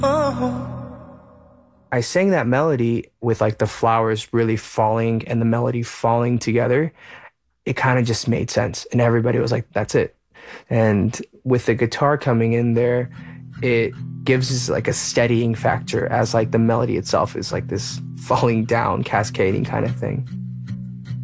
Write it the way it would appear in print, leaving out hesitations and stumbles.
I sang that melody with like the flowers really falling and the melody falling together. It kind of just made sense. And everybody was like, that's it. And with the guitar coming in there, it gives us like a steadying factor as like the melody itself is like this falling down, cascading kind of thing.